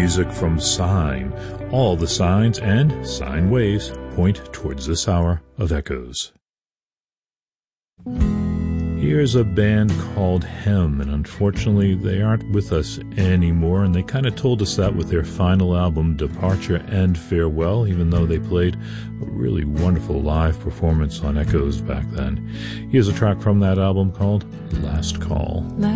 music from Sine. All the signs and sine waves point towards this hour of Echoes. Here's a band called Hem, and unfortunately they aren't with us anymore, and they kind of told us that with their final album, Departure and Farewell, even though they played a really wonderful live performance on Echoes back then. Here's a track from that album called Last Call.